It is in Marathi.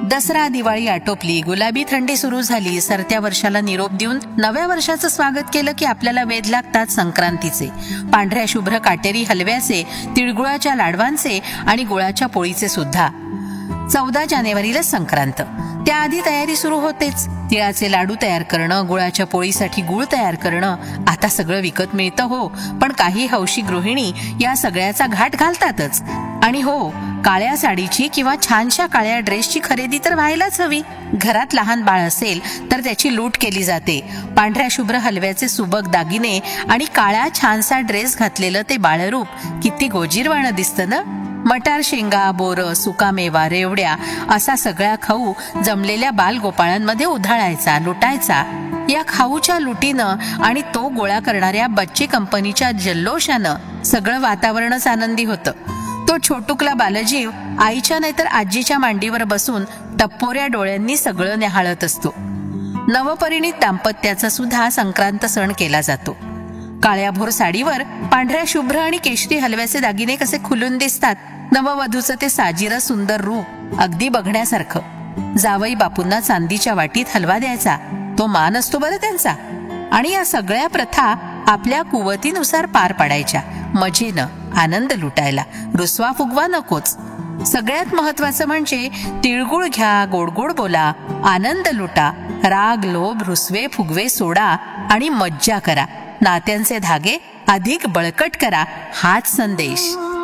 दसरा दिवाळी आटोपली, गुलाबी थंडी सुरू झाली, सरत्या वर्षाला निरोप देऊन नव्या वर्षाचं स्वागत केलं की आपल्याला वेध लागतात संक्रांतीचे, पांढऱ्या शुभ्र काटेरी हलव्याचे, तिळगुळाच्या लाडवांचे आणि गुळाच्या पोळीचे सुद्धा. 14 जानेवारीला संक्रांत. त्याआधी तयारी सुरू होतेच. तिळाचे लाडू तयार करणं, गुळाच्या पोळीसाठी गुळ तयार करणं. आता सगळं विकत मिळतं हो, पण काही हौशी गृहिणी या सगळ्याचा घाट घालतातच. आणि हो, काळ्या साडीची किंवा छानशा काळ्या ड्रेसची खरेदी तर व्हायलाच हवी. घरात लहान बाळ असेल तर त्याची लूट केली जाते. पांढऱ्या शुभ्र हलव्याचे सुबक दागिने आणि काळ्या छानसा ड्रेस घातलेलं ते बाळरूप किती गोजीरवाणं दिसतं ना. मटार, शेंगा, बोरं, सुकामेवा, रेवड्या असा सगळा खाऊ जमलेल्या बालगोपाळांमध्ये उधळायचा, लुटायचा. या खाऊच्या लुटीनं आणि तो गोळा करणाऱ्या बच्चे कंपनीच्या जल्लोषानं सगळं वातावरणच आनंदी होतं. तो छोटुकला बालजीव आईच्या नाहीतर आजीच्या मांडीवर बसून टप्पोऱ्या डोळ्यांनी सगळं न्याहाळत असतो. नवपरिणीत दाम्पत्याचा सुद्धा संक्रांत सण केला जातो. काळ्याभोर साडीवर पांढऱ्या शुभ्र आणि केशरी हलव्याचे दागिने कसे खुलून दिसतात. नववधूचं ते साजिरं सुंदर रूप अगदी बघण्यासारखं. जावई बापूंना चांदीच्या वाटीत हलवा द्यायचा, तो मान असतो बरं त्यांचा. आणि या सगळ्या प्रथा आपल्या कुवतीनुसार पार पाडायच्या, मजेनं आनंद लुटायला, रुसवा फुगवा नकोच. सगळ्यात महत्वाचं म्हणजे तिळगुळ घ्या, गोड गोड बोला, आनंद लुटा, राग लोभ रुसवे फुगवे सोडा आणि मज्जा करा. नात्यांचे धागे अधिक बळकट करा, हाच संदेश.